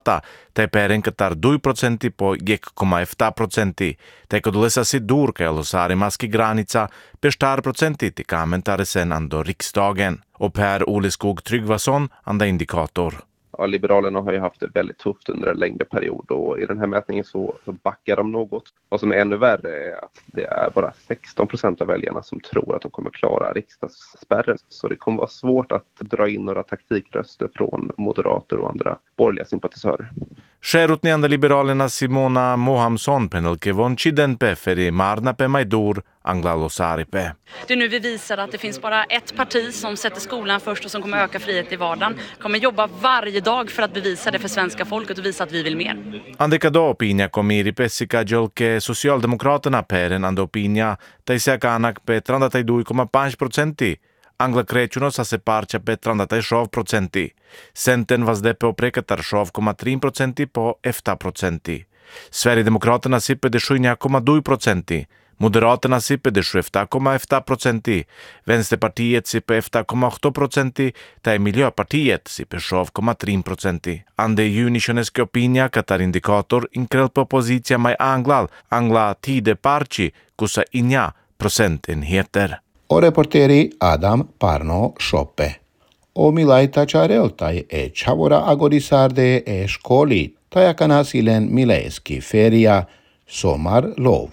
tai perenkatar 2% po 1,7%, tai kodulesasi Durkelo saarimaski granica per 4% till kommentarisen ando riksdagen. Och Per-Ole Skog Tryggvason anda indikator. Ja, Liberalerna har ju haft det väldigt tufft under en längre period och i den här mätningen så backar de något. Vad som är ännu värre är att det är bara 16% av väljarna som tror att de kommer klara riksdagsspärren. Så det kommer vara svårt att dra in några taktikröster från moderater och andra borgerliga sympatisörer. Sherutnianda Liberalerna Simona Mohamson penelke vonchiden peferi marna pe maidur anglalosaripe. Det är nu vi visar att det finns bara ett parti som sätter skolan först och som kommer öka frihet i vardagen. Kommer jobba varje dag för att bevisa det för svenska folket och visa att vi vill mer. Andekado opinia komiri pessika jolke Socialdemokraterna peren ando opinia taisaka anak pe 32,5%. Angla krećuno sa se parća pe 36%. Centern vazdepe oprekatar 6,3% po 7%. Sverigedemokraterna sippe de 7,2%. Moderaterna sippe de 7,7%. Vänsterpartiet sippe 7,8%. Tai Miljöpartiet sippe 7,3%. Ande junišoneske opinja katar indikator inkrelpe opozicija mai angla tide parči kusa inja procentenheter. O reporteri Adam Parno Shoppe. O milaita chareltai e chavora agorisarde e skoli. Tajakana silen mileiski feria sommarlov.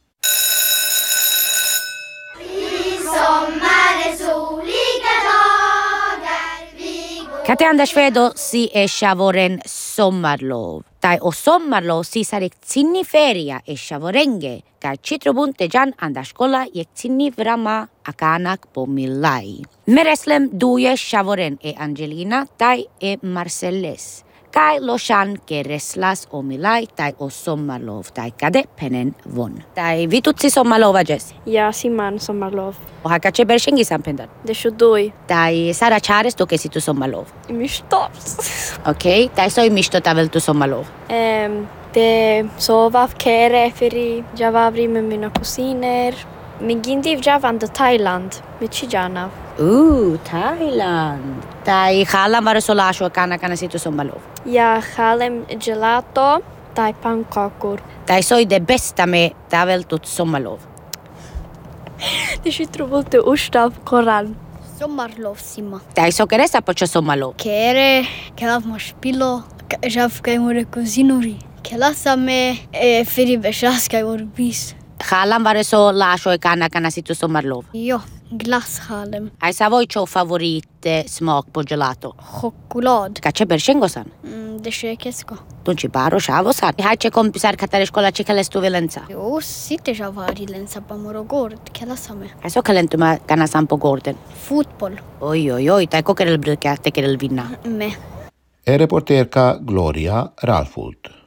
Kate Anders Vedo si esce voren sommarlov. Tai o sommarlov si sarik tsinni feria esce vorenge. Kai citrobunte jan andaskola jek tsinni vrama akanak po millai. Mereslem duje shavoren e Angelina tai e Marcelles. Kai loshan ke reslas o millai tai o sommarlov tai kade penen von. Tai vitutsi sommarlova jes. Ja, simman sommarlov. O hakache bershengi sampendan. Det shodoi. Tai sara chares to ke situ sommarlov. Mistos. Okej, tai soi misto tavel tu sommarlov. Det sova kere för jag var med mina kusiner. Min gindiv javan till Thailand med Chijana. Thailand. Tai halam var solasho kana situ sommarlov. Ja, halem gelato, tai pannkakor. Tai soi det bästa med tavel tu sommarlov. Det sitter volte ostav koran. Sommarlov simma. Tai so keresa po sommarlov. Kere, kelav mospilo, jav kai more cozinuri. Kelasame feri beshaska or bis. Halam var så lasho kana situ sommarlov. Jo, glasshalem. Ai savoi cho favorit smak på gelato. Choklad. Kache bershengosan. Det shekesko. Tunci baro shavosan. Hache kompisar katare skola chikalestu vilenza. Jo, sitter javari lensa pa morogord. Kelasame. Ai so kalentuma kana sampo gorden. Fotboll. Oj, tai kokerel brukar tekerel vinna. Me. E reporterka Gloria Ralfult.